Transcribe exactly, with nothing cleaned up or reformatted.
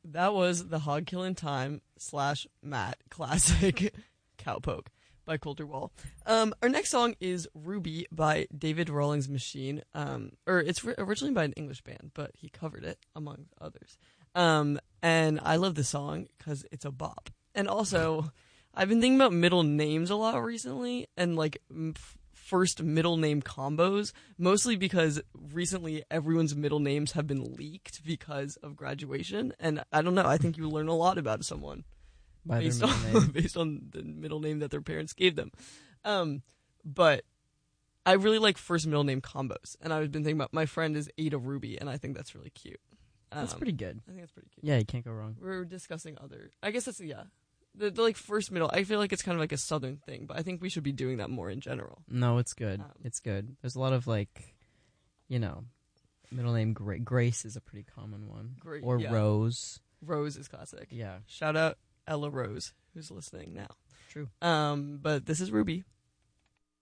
That was the Hog Killin' Time slash Matt classic Cowpoke by Colter Wall. Um, our next song is Ruby by David Rawlings Machine. Um, or it's ri- originally by an English band, but he covered it among others. Um, and I love this song because it's a bop. And also, I've been thinking about middle names a lot recently, and like m- first middle name combos, mostly because recently everyone's middle names have been leaked because of graduation. And I don't know, I think you learn a lot about someone. By based their on middle name. based on the middle name that their parents gave them. Um, but I really like first middle name combos, and I've been thinking about my friend is Ada Ruby, and I think that's really cute. Um, That's pretty good. I think that's pretty cute. Yeah, you can't go wrong. We're discussing other. I guess that's yeah, the, the like first middle. I feel like it's kind of like a southern thing, but I think we should be doing that more in general. No, it's good. Um, it's good. There's a lot of like, you know, middle name Gra- Grace is a pretty common one, Great, or yeah. Rose. Rose is classic. Yeah, Shout out Ella Rose, who's listening now. true. Um, but this is Ruby